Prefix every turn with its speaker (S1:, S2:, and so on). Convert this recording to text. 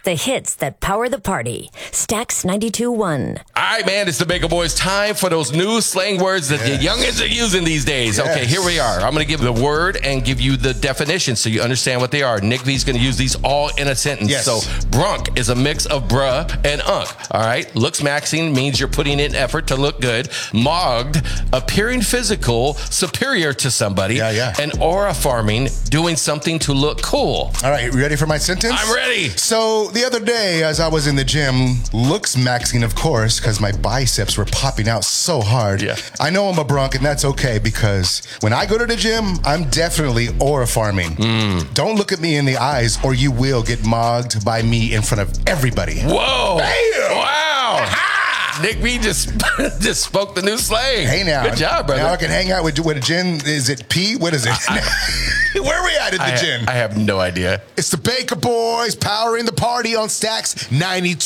S1: The hits that power the party. Stax 92.1.
S2: All right, man, it's the Baker Boys. Time for those new slang words that the youngins are using these days.
S3: Yes.
S2: Okay, here we are. I'm going to give the word and give you the definition so you understand what they are. Nick V's going to use these all in a sentence.
S3: Yes.
S2: So, brunk is a mix of bruh and unk. All right, looks maxing means you're putting in effort to look good. Mogged, appearing physical, superior to somebody.
S3: Yeah.
S2: And aura farming, doing something to look cool.
S3: All right, you ready for my sentence?
S2: I'm ready.
S3: So the other day, as I was in the gym, looks maxing, of course, because my biceps were popping out so hard.
S2: Yeah.
S3: I know I'm a brunk, and that's okay, because when I go to the gym, I'm definitely aura farming. Don't look at me in the eyes, or you will get mogged by me in front of everybody.
S2: Whoa.
S3: Bam!
S2: Wow. Nick V just spoke the new slang.
S3: Hey now.
S2: Good job, brother.
S3: Now I can hang out with a gin. Is it P? What is it? Where are we at the gin?
S2: I have no idea.
S3: It's the Baker Boys powering the party on Stax 92.